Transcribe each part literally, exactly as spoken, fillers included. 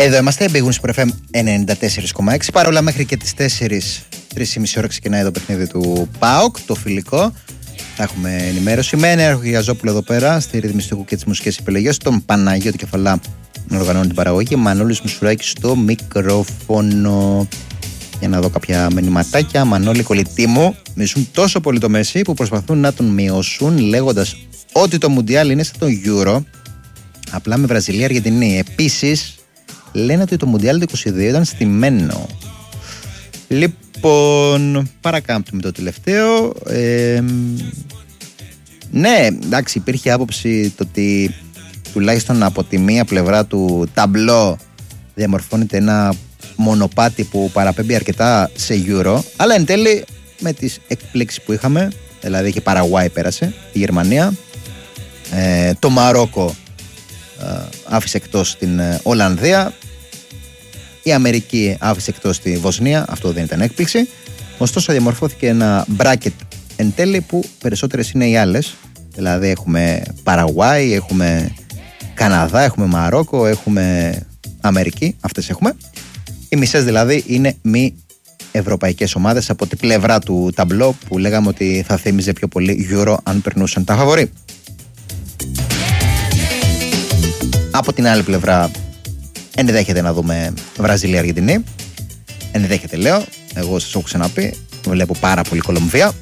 Εδώ είμαστε, Big Wings Sport εφ εμ ενενήντα τέσσερα κόμμα έξι. Παρόλα μέχρι και τις τέσσερις, τρεις και μισή ώρα ξεκινάει εδώ παιχνίδι του ΠΑΟΚ, το φιλικό. Θα έχουμε ενημέρωση με Νέαρχο Γιαζόπουλο εδώ πέρα, στη ρυθμιστικού και τις μουσικές επιλογές. Τον Παναγιώτη Κεφαλά να οργανώνει την παραγωγή. Μανώλης Μουσουράκης στο μικρόφωνο. Για να δω κάποια μηνυματάκια. Μανώλη, κολλητή μου, μισούν τόσο πολύ το Μέση που προσπαθούν να τον μειώσουν, λέγοντας ότι το Μουντιάλ είναι σαν τον Euro, απλά με Βραζιλία, Αργεντινή. Επίσης, λένε ότι το Μουντιάλ του είκοσι δύο ήταν στημένο. Λοιπόν, παρακάμπτουμε το τελευταίο. Ε, ναι, εντάξει, υπήρχε άποψη το ότι τουλάχιστον από τη μία πλευρά του ταμπλό διαμορφώνεται ένα μονοπάτι που παραπέμπει αρκετά σε Euro, αλλά εν τέλει με τις εκπλήξεις που είχαμε, δηλαδή και η Παραγουάη πέρασε, η Γερμανία, ε, το Μαρόκο ε, άφησε εκτός την ε, Ολλανδία, η Αμερική άφησε εκτός τη Βοσνία, αυτό δεν ήταν έκπληξη. Ωστόσο διαμορφώθηκε ένα bracket εν τέλει που περισσότερες είναι οι άλλες, δηλαδή έχουμε Παραγουάη, έχουμε Καναδά, έχουμε Μαρόκο, έχουμε Αμερική, αυτές έχουμε. Οι μισές δηλαδή είναι μη ευρωπαϊκές ομάδες από την πλευρά του ταμπλό που λέγαμε ότι θα θύμιζε πιο πολύ Euro αν περνούσαν τα φαβορί. Από την άλλη πλευρά ενδέχεται να δούμε Βραζιλία-Αργεντινή. Ενδέχεται λέω, εγώ σας έχω ξαναπεί, βλέπω πάρα πολύ Κολομβία.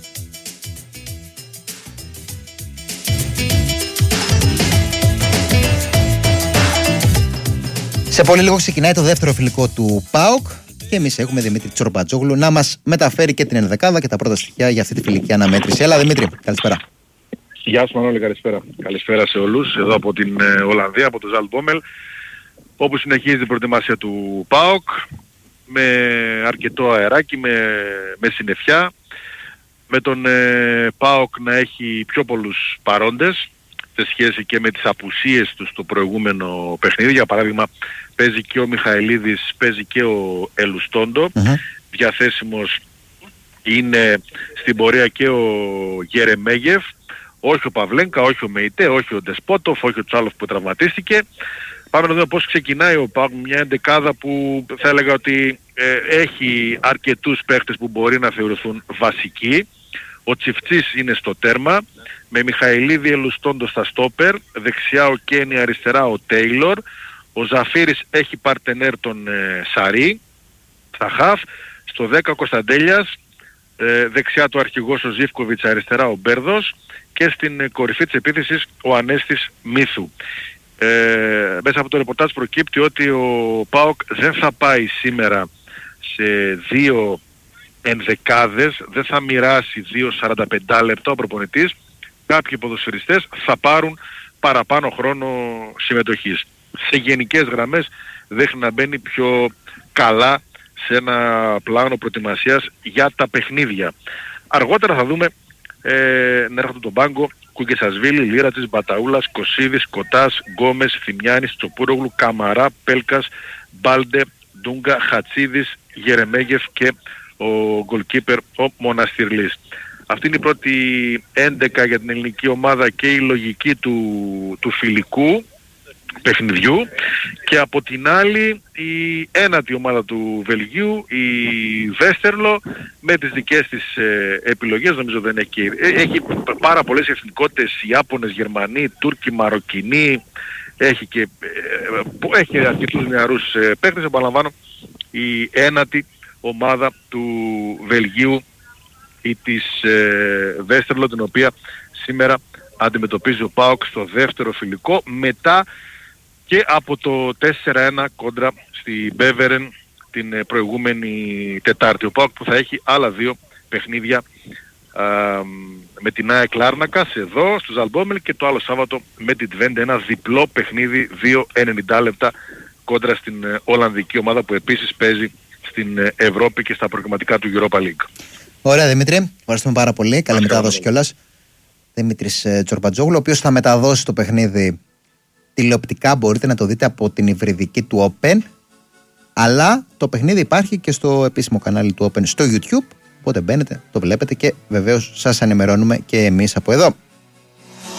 Σε πολύ λίγο ξεκινάει το δεύτερο φιλικό του ΠΑΟΚ και εμείς έχουμε Δημήτρη Τσορμπατζόγλου να μας μεταφέρει και την ενδεκάδα και τα πρώτα στοιχεία για αυτή τη φιλική αναμέτρηση. Έλα Δημήτρη, καλησπέρα. Γεια σου Μανώλη, καλησπέρα. Καλησπέρα σε όλους, εδώ από την ε, Ολλανδία, από το Ζαλτμπόμελ, όπου συνεχίζει την προετοιμασία του ΠΑΟΚ με αρκετό αεράκι, με, με συννεφιά, με τον ε, ΠΑΟΚ να έχει πιο πολλούς παρόντες σε σχέση και με τις απουσίες του στο προηγούμενο παιχνίδι. Για παράδειγμα, παίζει και ο Μιχαηλίδης, παίζει και ο Ελουστόντο. Uh-huh. Διαθέσιμος είναι στην πορεία και ο Γερεμέγεφ, όχι ο Παυλένκα, όχι ο Μεϊτέ, όχι ο Ντεσπότοφ, όχι ο Τσάλοφ που τραυματίστηκε. Πάμε να δούμε πώς ξεκινάει ο ΠΑΟΚ, μια εντεκάδα που θα έλεγα ότι ε, έχει αρκετούς παίχτες που μπορεί να θεωρηθούν βασικοί. Ο Τσιφτσής είναι στο τέρμα, με Μιχαηλίδη, Ελουστόντο στα στόπερ, δεξιά ο Κένι, αριστερά ο Τέιλορ. Ο Ζαφύρης έχει παρτενέρ τον ε, Σαρί, στα χαφ. Στο δέκα ο Κωνσταντέλιας, ε, δεξιά του αρχηγός ο Ζίβκοβιτς, αριστερά ο Μπέρδος και στην ε, κορυφή της επίθεσης ο Ανέστης Μίθου. Ε, μέσα από το ρεπορτάζ προκύπτει ότι ο ΠΑΟΚ δεν θα πάει σήμερα σε δύο ενδεκάδες, δεν θα μοιράσει δύο σαράντα πέντε λεπτά ο προπονητής. Κάποιοι ποδοσφαιριστές θα πάρουν παραπάνω χρόνο συμμετοχής. Σε γενικές γραμμές δείχνει να μπαίνει πιο καλά σε ένα πλάνο προετοιμασίας για τα παιχνίδια. Αργότερα θα δούμε ε, να έρχονται τον πάγκο Κουγκεσασβίλη, Λίρατσης, Μπαταούλας, Κωσίδης, Κοτάς, Γκόμες, Θημιάνης, Τσοπούρογλου, Καμαρά, Πέλκας, Μπάλντε, Ντούγκα, Χατσίδης, Γερεμέγεφ και ο γκολκίπερ ο Μοναστιρλής. Αυτή είναι η πρώτη έντεκα για την ελληνική ομάδα και η λογική του, του φιλικού παιχνιδιού, και από την άλλη η ένατη ομάδα του Βελγίου, η Βέστερλο, με τις δικές της ε, επιλογές. Νομίζω δεν έχει, ε, έχει πάρα πολλές εθνικότητες, Ιάπωνες, Γερμανοί, Τούρκοι, Μαροκινοί, έχει και ε, έχει αρκετούς νεαρούς ε, παίκτες. Επαναλαμβάνω, η ένατη ομάδα του Βελγίου ή της ε, Βέστερλο, την οποία σήμερα αντιμετωπίζει ο ΠΑΟΚ στο δεύτερο φιλικό, μετά και από το τέσσερα ένα κόντρα στη Μπέβερεν την ε, προηγούμενη Τετάρτη. Ο ΠΑΟΚ που θα έχει άλλα δύο παιχνίδια α, με την ΑΕΚ Λάρνακας εδώ στο Ζαλμπόμελ, και το άλλο Σάββατο με την Τβέντε, ένα διπλό παιχνίδι δύο ενενήντα λεπτά κόντρα στην ε, Ολλανδική ομάδα που επίσης παίζει στην ε, Ευρώπη και στα προγραμματικά του Europa League. Ωραία Δημήτρη, ευχαριστούμε πάρα πολύ. Καλή μετάδοση κιόλας. Δημήτρης Τσορμπατζόγλου, ο οποίος θα μεταδώσει το παιχνίδι τηλεοπτικά, μπορείτε να το δείτε από την υβριδική του Open, αλλά το παιχνίδι υπάρχει και στο επίσημο κανάλι του Open στο YouTube, οπότε μπαίνετε, το βλέπετε και βεβαίως σας ενημερώνουμε και εμείς από εδώ.